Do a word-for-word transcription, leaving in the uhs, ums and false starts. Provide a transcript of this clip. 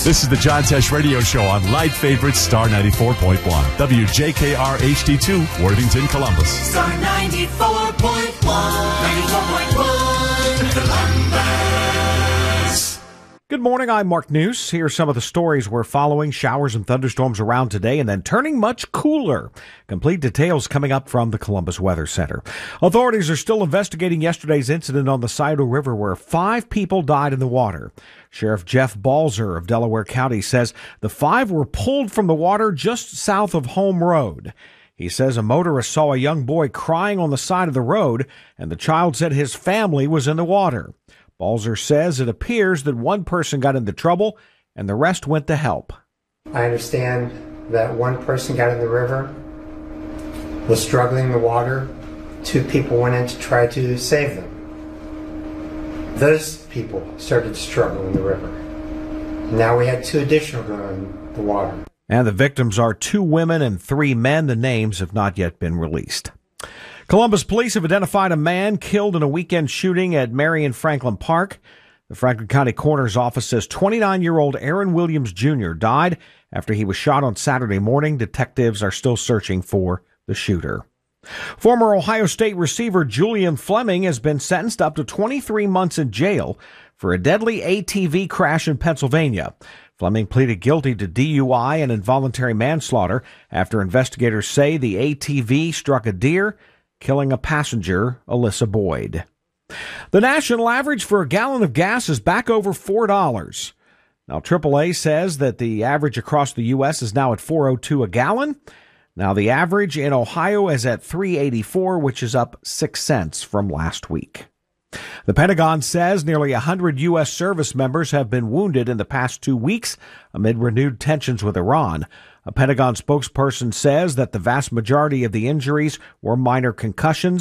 This is the John Tesh Radio Show on Light Favorite Star ninety-four point one. W J K R H D two, Worthington, Columbus. Star ninety-four point one. ninety-four point one, Columbus. Good morning, I'm Mark News. Here are some of the stories we're following. Showers and thunderstorms around today and then turning much cooler. Complete details coming up from the Columbus Weather Center. Authorities are still investigating yesterday's incident on the Scioto River where five people died in the water. Sheriff Jeff Balzer of Delaware County says the five were pulled from the water just south of Home Road. He says a motorist saw a young boy crying on the side of the road, and the child said his family was in the water. Balzer says it appears that one person got into trouble and the rest went to help. I understand that one person got in the river, was struggling in the water. Two people went in to try to save them. Those people started to struggle in the river. Now we had two additional go in the water. And the victims are two women and three men. The names have not yet been released. Columbus police have identified a man killed in a weekend shooting at Marion Franklin Park. The Franklin County Coroner's Office says twenty-nine-year-old Aaron Williams Junior died after he was shot on Saturday morning. Detectives are still searching for the shooter. Former Ohio State receiver Julian Fleming has been sentenced up to twenty-three months in jail for a deadly A T V crash in Pennsylvania. Fleming pleaded guilty to D U I and involuntary manslaughter after investigators say the A T V struck a deer, killing a passenger, Alyssa Boyd. The national average for a gallon of gas is back over four dollars. Now, triple A says that the average across the U S is now at four oh two a gallon. Now, the average in Ohio is at three eighty-four, which is up six cents from last week. The Pentagon says nearly one hundred U S service members have been wounded in the past two weeks amid renewed tensions with Iran. A Pentagon spokesperson says that the vast majority of the injuries were minor concussions.